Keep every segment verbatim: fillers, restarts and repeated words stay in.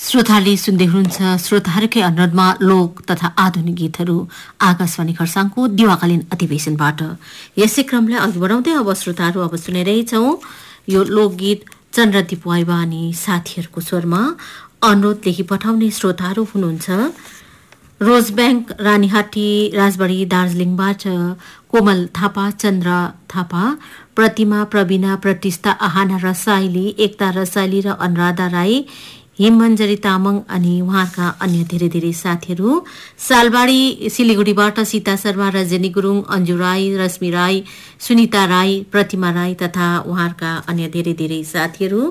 श्रोताले सुन्दै हुनुहुन्छ श्रोताहरूकै अनुरोधमा लोक तथा आधुनिक गीतहरू आकाशवाणी खरसाङको दिवाकालीन अधिवेशनबाट। यसै क्रमलाई अघि बढाउँदै अब श्रोताहरू अब सुनिरहेछौँ यो लोकगीत चन्द्रदीप वाइबा अनि साथीहरूको स्वरमा। अनुरोध लेखी पठाउने श्रोताहरू हुनुहुन्छ रोज ब्याङ्क रानीहाटी राजबाडी दार्जिलिङबाट कोमल थापा, चन्द्र थापा, प्रतिमा, प्रवीणा, प्रतिष्ठा, आहाना रसाइली, एकता रसाइली र अनुराधा राई, हिममञ्जरी तामाङ अनि उहाँका अन्य धेरै धेरै साथीहरू। सालबाडी सिलिगुडीबाट सीता शर्मा, रजनी गुरुङ, अन्जु राई, रश्मि राई, सुनिता राई, प्रतिमा राई तथा उहाँका अन्य धेरै धेरै साथीहरू।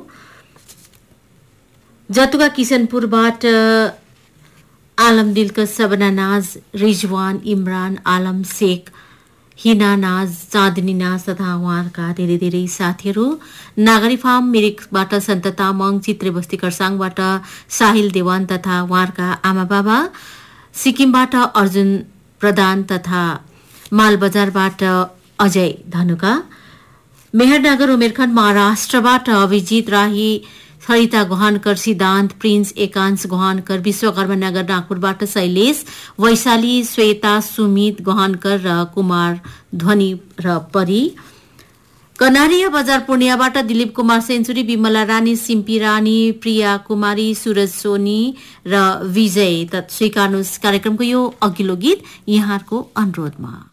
जतुका किशनपुरबाट आलम दिलकश, सबना नाज, रिजवान, इमरान, आलम शेख, हिना नाज, चाँदनी नाज तथा उहाँहरूका धेरै धेरै साथीहरू। नागरी फार्म मिरिकबाट सन्त तामाङ, चित्रे बस्ती खरसाङबाट साहिल देवान तथा उहाँहरूका आमा बाबा, सिक्किमबाट अर्जुन प्रधान तथा मालबजारबाट अजय धनुका, मेहरनगर उमेरखण्ड महाराष्ट्रबाट अभिजित राही, सरिता गोहानकर, सिद्धान्त, प्रिन्स, एकांश गोहानकर, विश्वकर्मा नगर नागपुरबाट शैलेश, वैशाली, श्वेता, सुमित गोहानकर र कुमार ध्वनि र परी, कनारिया बजार पूर्णियाबाट दिलीप कुमार सेन्चुरी, विमला रानी, सिम्पी रानी, प्रिया कुमारी, सूरज सोनी र विजय। स्वीकार्नुहोस् कार्यक्रमको यो अघिल्लो गीत यहाँहरूको अनुरोधमा।